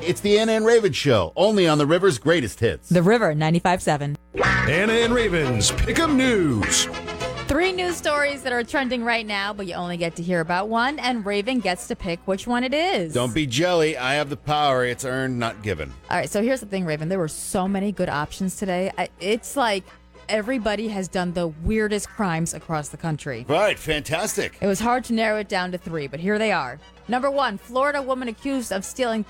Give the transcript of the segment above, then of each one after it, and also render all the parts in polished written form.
It's the Anna and Raven Show, only on the River's Greatest Hits. The River 95.7. Anna and Raven's Pick'em News. 3 news stories that are trending right now, but you only get to hear about one, and Raven gets to pick which one it is. Don't be jelly. I have the power. It's earned, not given. All right, so here's the thing, Raven. There were so many good options today. It's like everybody has done the weirdest crimes across the country. Right, fantastic. It was hard to narrow it down to 3, but here they are. Number 1, Florida woman accused of stealing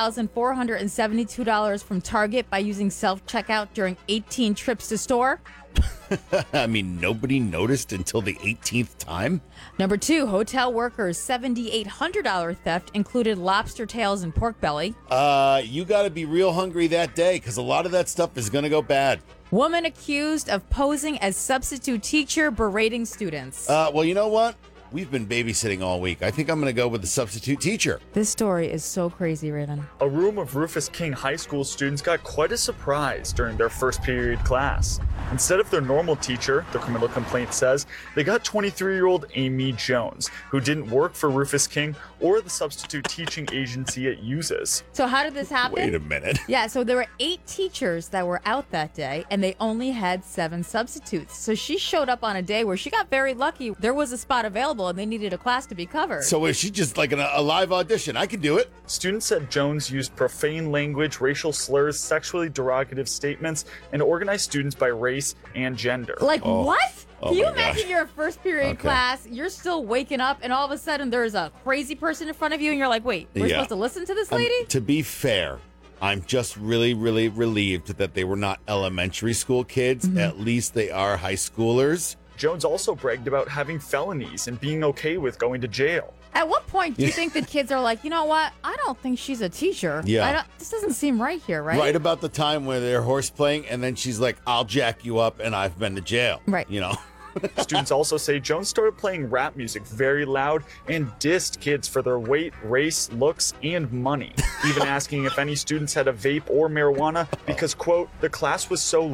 $3,472 from Target by using self-checkout during 18 trips to store. I mean, nobody noticed until the 18th time? Number 2, hotel workers' $7,800 theft included lobster tails and pork belly. You gotta be real hungry that day, because a lot of that stuff is gonna go bad. Woman accused of posing as substitute teacher berating students. Well, you know what? We've been babysitting all week. I think I'm gonna go with the substitute teacher. This story is so crazy, Raven. A room of Rufus King High School students got quite a surprise during their first period class. Instead of their normal teacher, the criminal complaint says, they got 23-year-old Amy Jones, who didn't work for Rufus King or the substitute teaching agency it uses. So how did this happen? Wait a minute. Yeah, so there were 8 teachers that were out that day, and they only had 7 substitutes. So she showed up on a day where she got very lucky. There was a spot available, and they needed a class to be covered. So is she just like a live audition? I can do it. Students said Jones used profane language, racial slurs, sexually derogative statements, and organized students by race and gender. Like what? Oh Can you my imagine gosh. you're a first period class, you're still waking up, and all of a sudden there's a crazy person in front of you, and you're like, wait, we're supposed to listen to this lady? To be fair, I'm just really, really relieved that they were not elementary school kids. Mm-hmm. At least they are high schoolers. Jones also bragged about having felonies and being okay with going to jail. At what point do you think the kids are like, you know what? I don't think she's a teacher. Yeah. This doesn't seem right here, right? Right about the time where they're horse playing, and then she's like, I'll jack you up, and I've been to jail. Right. You know? Students also say Jones started playing rap music very loud and dissed kids for their weight, race, looks, and money, even asking if any students had a vape or marijuana because, quote, the class was so